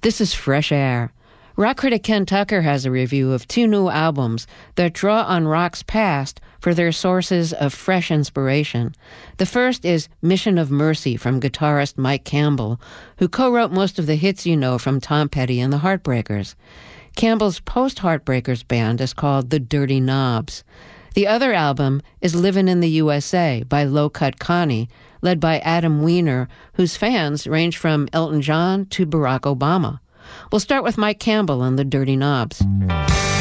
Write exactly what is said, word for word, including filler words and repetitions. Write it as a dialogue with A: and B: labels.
A: This is Fresh Air. Rock critic Ken Tucker has a review of two new albums that draw on rock's past for their sources of fresh inspiration. The first is Mission of Mercy from guitarist Mike Campbell, who co-wrote most of the hits you know from Tom Petty and the Heartbreakers. Campbell's post-Heartbreakers band is called the Dirty Knobs. The other album is Livin' in the U S A by Low Cut Connie, led by Adam Weiner, whose fans range from Elton John to Barack Obama. We'll start with Mike Campbell and the Dirty Knobs.